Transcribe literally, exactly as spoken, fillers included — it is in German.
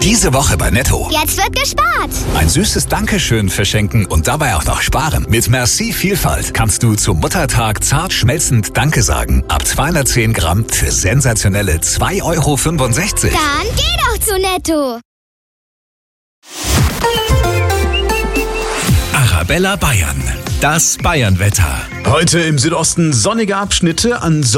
Diese Woche bei Netto. Jetzt wird gespart. Ein süßes Dankeschön verschenken und dabei auch noch sparen. Mit Merci Vielfalt kannst du zum Muttertag zart schmelzend Danke sagen. Ab zweihundertzehn Gramm für sensationelle zwei Euro fünfundsechzig. Dann geh doch zu Netto. Arabella Bayern. Das Bayernwetter. Heute im Südosten sonnige Abschnitte, an